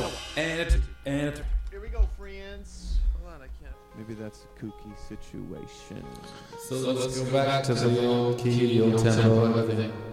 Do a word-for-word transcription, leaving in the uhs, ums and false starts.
one. And a two. And a three. Here we go, friends. Hold on, I can't. Maybe that's a kooky situation. So let's, let's go back, back to the old key, old tempo, and everything.